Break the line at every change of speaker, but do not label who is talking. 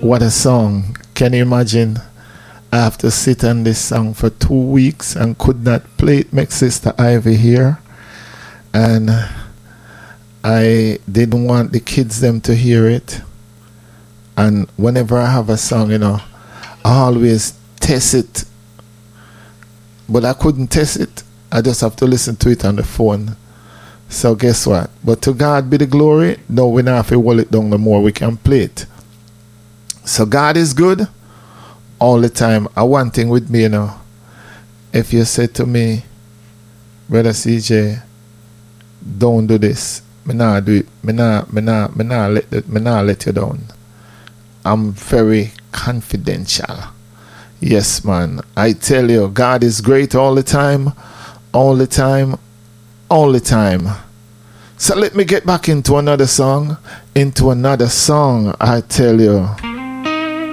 What a song. Can you imagine? I have to sit on this song for 2 weeks and could not play it. Make Sister Ivy here. And I didn't want the kids them to hear it. And whenever I have a song, I always test it. But I couldn't test it. I just have to listen to it on the phone. So guess what? But to God be the glory. No, we don't have to hold it down no more. We can play it. So God is good all the time. One thing with me, if you say to me, Brother CJ, don't do this, me nah do it. Me nah let you down. I'm very confidential. Yes, man. I tell you, God is great all the time, all the time, all the time. So let me get back into another song, I tell you.